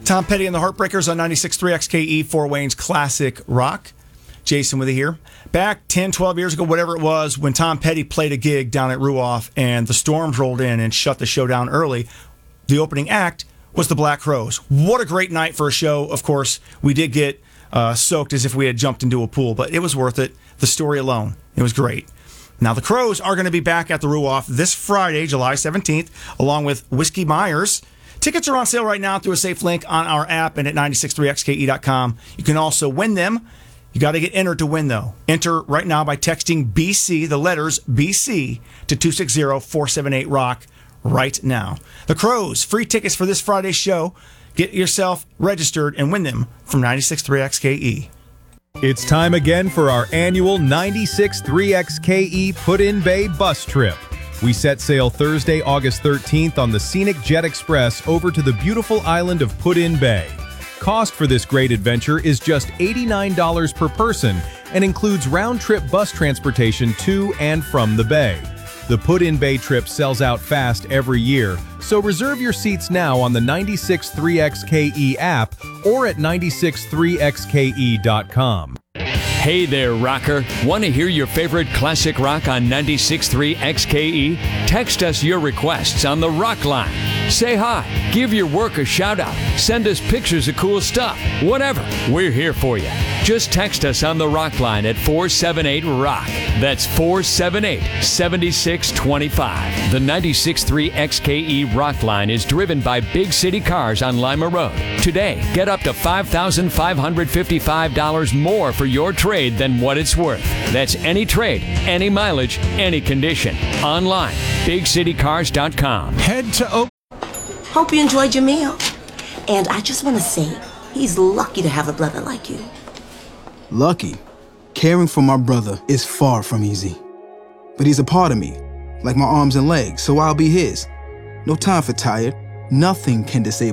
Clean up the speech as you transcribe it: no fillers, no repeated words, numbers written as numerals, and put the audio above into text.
Tom Petty and the Heartbreakers on 96.3 XKE, Fort Wayne's classic rock. Jason with you here. Back 10, 12 years ago, whatever it was, when Tom Petty played a gig down at Ruoff and the Storms rolled in and shut the show down early, the opening act was the Black Crowes. What a great night for a show. Of course, we did get soaked as if we had jumped into a pool, but it was worth it. The story alone, it was great. Now, the Crowes are going to be back at the Ruoff this Friday, July 17th, along with Whiskey Myers. Tickets are on sale right now through a safe link on our app and at 963xke.com. You can also win them. You got to get entered to win, though. Enter right now by texting BC, the letters BC, to 260-478-ROCK right now. The Crowes, free tickets for this Friday's show. Get yourself registered and win them from 96.3 XKE. It's time again for our annual 96.3 XKE Put-in Bay bus trip. We set sail Thursday, August 13th on the Scenic Jet Express over to the beautiful island of Put-in Bay. Cost for this great adventure is just $89 per person and includes round-trip bus transportation to and from the bay. The Put-in Bay trip sells out fast every year, so reserve your seats now on the 96.3 XKE app or at 963xke.com. Hey there, rocker. Want to hear your favorite classic rock on 96.3 XKE? Text us your requests on the Rock Line. Say hi, give your work a shout out, send us pictures of cool stuff, whatever. We're here for you. Just text us on the Rock Line at 478-ROCK. That's 478-7625. The 96.3 XKE Rock Line is driven by Big City Cars on Lima Road. Today, get up to $5,555 more for your trade than what it's worth. That's any trade, any mileage, any condition. Online, bigcitycars.com. Head to Hope you enjoyed your meal. And I just want to say, he's lucky to have a brother like you. Lucky? Caring for my brother is far from easy. But he's a part of me, like my arms and legs, so I'll be his. No time for tired. Nothing can disable